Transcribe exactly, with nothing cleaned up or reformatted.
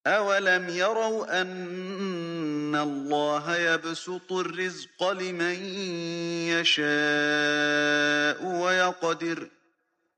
أَوَلَمْ يَرَوْا أَنَّ اللَّهَ يَبْسُطُ الرِّزْقَ لِمَن يَشَاءُ وَيَقْدِرُ